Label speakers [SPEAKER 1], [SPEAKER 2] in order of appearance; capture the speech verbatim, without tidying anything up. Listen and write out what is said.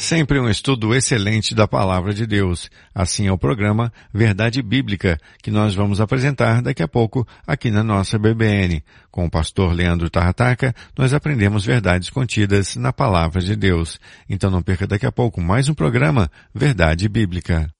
[SPEAKER 1] Sempre um estudo excelente da Palavra de Deus. Assim é o programa Verdade Bíblica, que nós vamos apresentar daqui a pouco aqui na nossa B B N. Com o pastor Leandro Tarrataca, nós aprendemos verdades contidas na Palavra de Deus. Então não perca daqui a pouco mais um programa Verdade Bíblica.